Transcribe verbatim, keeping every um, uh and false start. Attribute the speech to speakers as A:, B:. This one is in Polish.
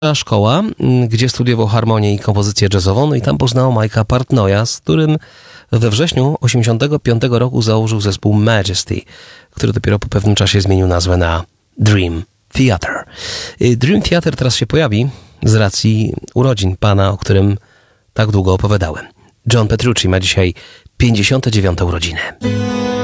A: szkoła, gdzie studiował harmonię i kompozycję jazzową, no i tam poznał Mike'a Partnoya, z którym we wrześniu osiemdziesiątego piątego roku założył zespół Majesty, który dopiero po pewnym czasie zmienił nazwę na Dream Theater. Dream Theater teraz się pojawi z racji urodzin pana, o którym tak długo opowiadałem. John Petrucci ma dzisiaj pięćdziesiąte dziewiąte urodziny.